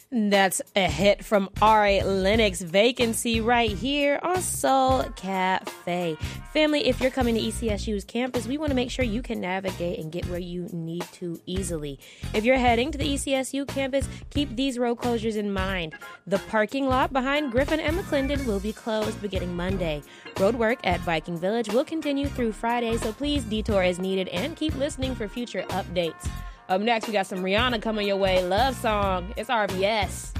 That's a hit from Ari Lennox, Vacancy, right here on Soul Cafe. Family, if you're coming to ECSU's campus, we want to make sure you can navigate and get where you need to easily. If you're heading to the ECSU campus, keep these road closures in mind. The parking lot behind Griffin and McClendon will be closed beginning Monday. Road work at Viking Village will continue through Friday, so please detour as needed and keep listening for future updates. Up next, we got some Rihanna coming your way. Love song. It's RBS.